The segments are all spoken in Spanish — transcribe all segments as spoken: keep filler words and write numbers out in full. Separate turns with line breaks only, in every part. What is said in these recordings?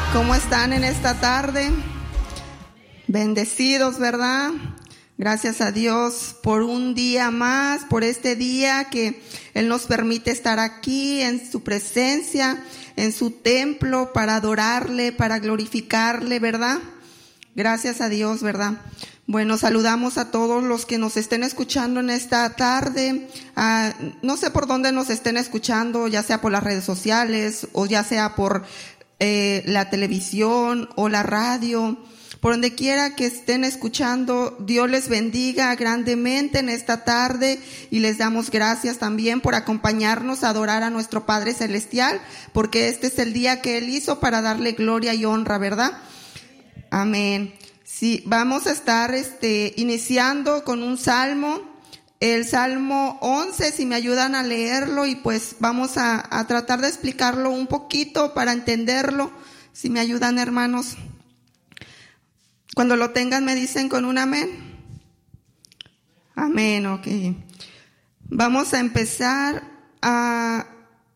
¿Cómo están en esta tarde? Bendecidos, ¿verdad? Gracias a Dios por un día más, por este día que Él nos permite estar aquí en su presencia, en su templo, para adorarle, para glorificarle, ¿verdad? Gracias a Dios, ¿verdad? Bueno, saludamos a todos los que nos estén escuchando en esta tarde. Ah, no sé por dónde nos estén escuchando, ya sea por las redes sociales o ya sea por eh, la televisión o la radio. Por donde quiera que estén escuchando, Dios les bendiga grandemente en esta tarde y les damos gracias también por acompañarnos a adorar a nuestro Padre Celestial, porque este es el día que Él hizo para darle gloria y honra, ¿verdad? Amén. Sí, vamos a estar este, iniciando con un salmo, el Salmo once, si me ayudan a leerlo, y pues vamos a, a tratar de explicarlo un poquito para entenderlo, si me ayudan, hermanos. Cuando lo tengan me dicen con un amén. Amén, ok. Vamos a empezar a...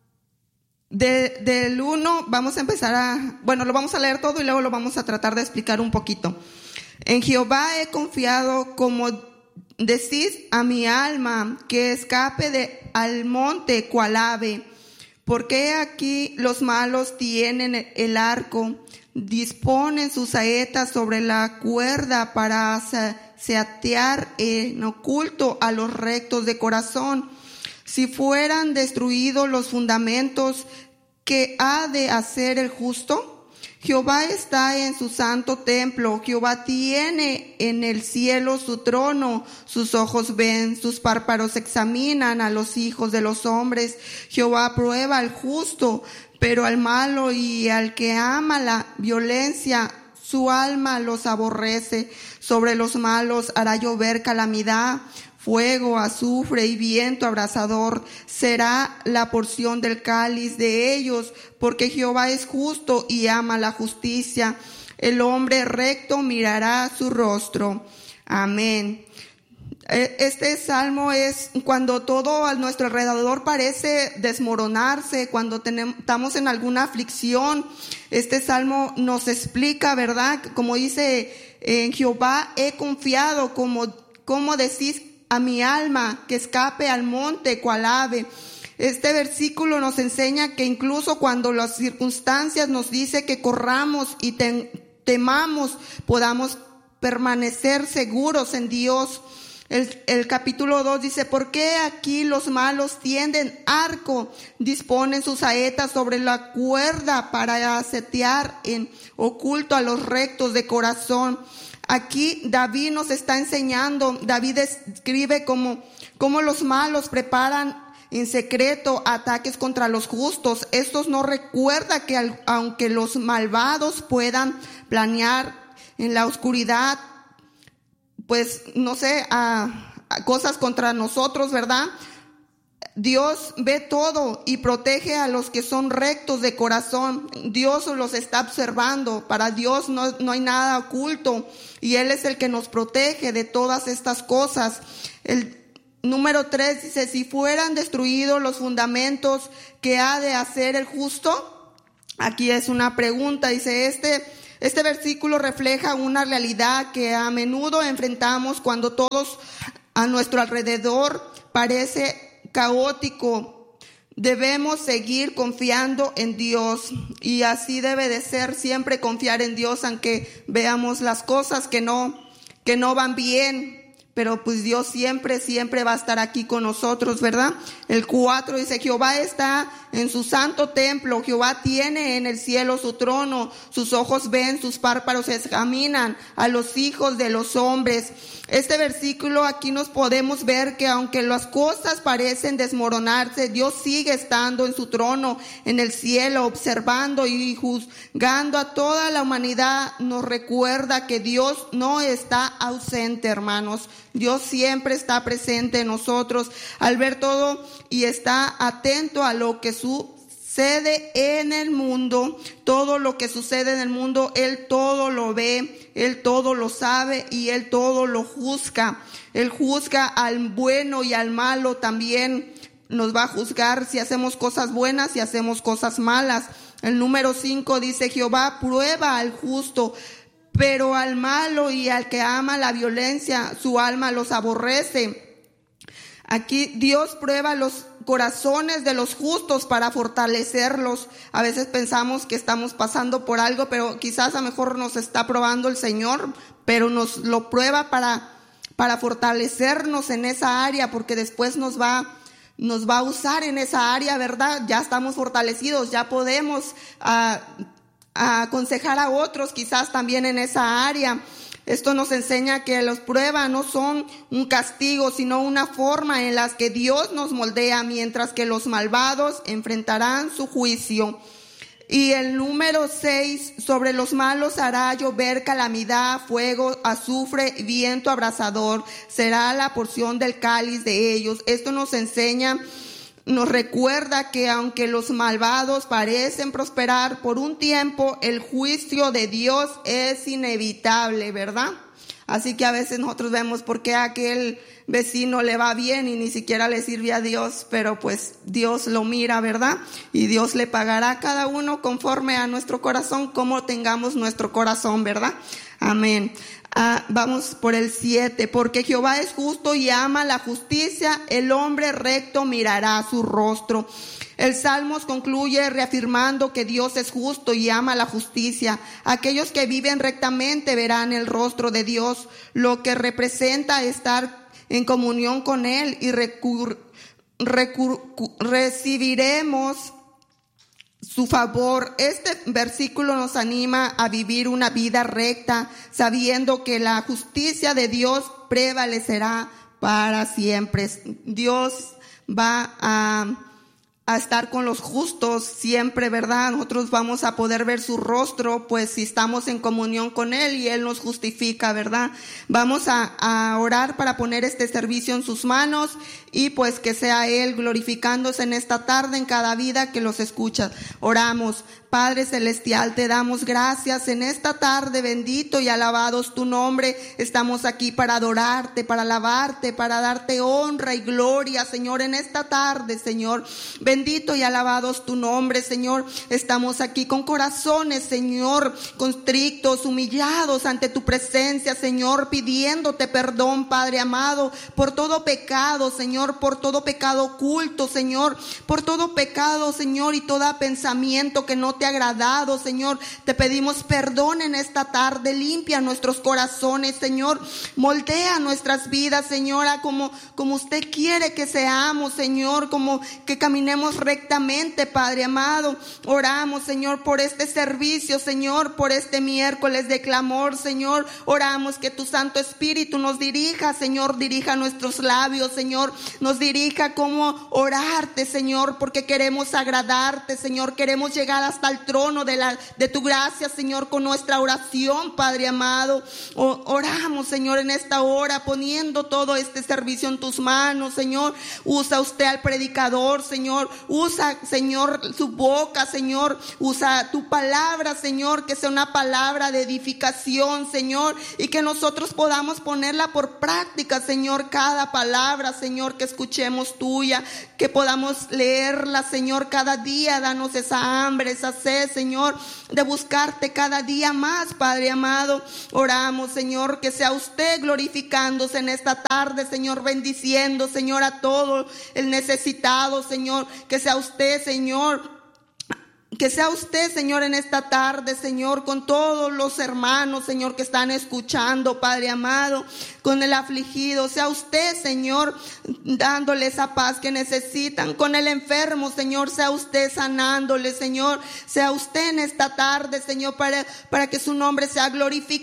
De, del uno, vamos a empezar a... Bueno, lo vamos a leer todo y luego lo vamos a tratar de explicar un poquito. En Jehová he confiado, como decís a mi alma, que escape de, al monte cual ave. Porque aquí los malos tienen el arco, disponen sus saetas sobre la cuerda para saetear en oculto a los rectos de corazón. Si fueran destruidos los fundamentos, ¿qué ha de hacer el justo? Jehová está en su santo templo, Jehová tiene en el cielo su trono, sus ojos ven, sus párpados examinan a los hijos de los hombres. Jehová prueba al justo, pero al malo y al que ama la violencia, su alma los aborrece. Sobre los malos hará llover calamidad, fuego, azufre y viento abrasador será la porción del cáliz de ellos, porque Jehová es justo y ama la justicia. El hombre recto mirará su rostro. Amén. Este salmo es cuando todo a nuestro alrededor parece desmoronarse, cuando tenemos, estamos en alguna aflicción. Este salmo nos explica, ¿verdad? Como dice, en Jehová he confiado, como, como decís a mi alma, que escape al monte cual ave. Este versículo nos enseña que incluso cuando las circunstancias nos dice que corramos y tem, temamos, podamos permanecer seguros en Dios. El, el capítulo dos dice, ¿por qué aquí los malos tienden arco, disponen sus saetas sobre la cuerda para asetear en oculto a los rectos de corazón? Aquí David nos está enseñando, David escribe cómo, cómo los malos preparan en secreto ataques contra los justos. Estos no recuerda que al, aunque los malvados puedan planear en la oscuridad, pues no sé, a, a cosas contra nosotros, ¿verdad? Dios ve todo y protege a los que son rectos de corazón. Dios los está observando. Para Dios no, no hay nada oculto y Él es el que nos protege de todas estas cosas. El número tres dice, si fueran destruidos los fundamentos, ¿qué ha de hacer el justo? Aquí es una pregunta. Dice, este, este versículo refleja una realidad que a menudo enfrentamos cuando todos a nuestro alrededor parece caótico. Debemos seguir confiando en Dios y así debe de ser, siempre confiar en Dios aunque veamos las cosas que no, que no van bien. Pero pues Dios siempre, siempre va a estar aquí con nosotros, ¿verdad? El cuatro dice, Jehová está en su santo templo, Jehová tiene en el cielo su trono, sus ojos ven, sus párpados examinan a los hijos de los hombres. Este versículo aquí nos podemos ver que aunque las cosas parecen desmoronarse, Dios sigue estando en su trono en el cielo, observando y juzgando a toda la humanidad. Nos recuerda que Dios no está ausente, hermanos. Dios siempre está presente en nosotros al ver todo y está atento a lo que sucede en el mundo. Todo lo que sucede en el mundo, Él todo lo ve, Él todo lo sabe y Él todo lo juzga. Él juzga al bueno y al malo también. Nos va a juzgar si hacemos cosas buenas y hacemos cosas malas. El número cinco dice: Jehová prueba al justo, pero al malo y al que ama la violencia, su alma los aborrece. Aquí Dios prueba los corazones de los justos para fortalecerlos. A veces pensamos que estamos pasando por algo, pero quizás a lo mejor nos está probando el Señor, pero nos lo prueba para, para fortalecernos en esa área, porque después nos va, nos va a usar en esa área, ¿verdad? Ya estamos fortalecidos, ya podemos uh, a aconsejar a otros quizás también en esa área. Esto nos enseña que las pruebas no son un castigo, sino una forma en la que Dios nos moldea, mientras que los malvados enfrentarán su juicio. Y el número seis: sobre los malos hará llover calamidad, fuego, azufre, viento abrasador. Será la porción del cáliz de ellos. Esto nos enseña, nos recuerda que aunque los malvados parecen prosperar por un tiempo, el juicio de Dios es inevitable, ¿verdad? Así que a veces nosotros vemos por qué a aquel vecino le va bien y ni siquiera le sirve a Dios, pero pues Dios lo mira, ¿verdad? Y Dios le pagará a cada uno conforme a nuestro corazón, como tengamos nuestro corazón, ¿verdad? Amén. Ah, vamos por el siete. Porque Jehová es justo y ama la justicia, el hombre recto mirará su rostro. El Salmos concluye reafirmando que Dios es justo y ama la justicia. Aquellos que viven rectamente verán el rostro de Dios, lo que representa estar en comunión con Él, y recur, recur, recibiremos su favor. Este versículo nos anima a vivir una vida recta, sabiendo que la justicia de Dios prevalecerá para siempre. Dios va a, a estar con los justos siempre, ¿verdad? Nosotros vamos a poder ver su rostro, pues si estamos en comunión con Él y Él nos justifica, ¿verdad? Vamos a, a orar para poner este servicio en sus manos, y pues que sea Él glorificándose en esta tarde en cada vida que los escucha. Oramos. Padre celestial, te damos gracias en esta tarde, bendito y alabado es tu nombre. Estamos aquí para adorarte, para alabarte, para darte honra y gloria, Señor, en esta tarde, Señor. Bendito y alabado es tu nombre, Señor. Estamos aquí con corazones, Señor, constrictos, humillados ante tu presencia, Señor, pidiéndote perdón, Padre amado, por todo pecado, Señor, por todo pecado oculto, Señor, por todo pecado, Señor, y todo pensamiento que no te agradado, Señor. Te pedimos perdón en esta tarde. Limpia nuestros corazones, Señor. Moldea nuestras vidas, Señora, como, como usted quiere que seamos, Señor, como que caminemos rectamente, Padre amado. Oramos, Señor, por este servicio, Señor, por este miércoles de clamor, Señor. Oramos que tu Santo Espíritu nos dirija, Señor, dirija nuestros labios, Señor, nos dirija cómo orarte, Señor, porque queremos agradarte, Señor. Queremos llegar hasta al trono de, la, de tu gracia, Señor, con nuestra oración, Padre amado. O, oramos, Señor, en esta hora, poniendo todo este servicio en tus manos, Señor. Usa usted al predicador, Señor. Usa, Señor, su boca, Señor. Usa tu palabra, Señor, que sea una palabra de edificación, Señor, y que nosotros podamos ponerla por práctica, Señor, cada palabra, Señor, que escuchemos tuya, que podamos leerla, Señor, cada día. Danos esa hambre, esa sed, Señor, de buscarte cada día más, Padre amado. Oramos, Señor, que sea usted glorificándose en esta tarde, Señor, bendiciendo, Señor, a todo el necesitado, Señor, que sea usted, Señor, que sea usted, Señor, en esta tarde, Señor, con todos los hermanos, Señor, que están escuchando, Padre amado, con el afligido. Sea usted, Señor, dándole esa paz que necesitan. Con el enfermo, Señor, sea usted sanándole, Señor. Sea usted en esta tarde, Señor, para, para que su nombre sea glorificado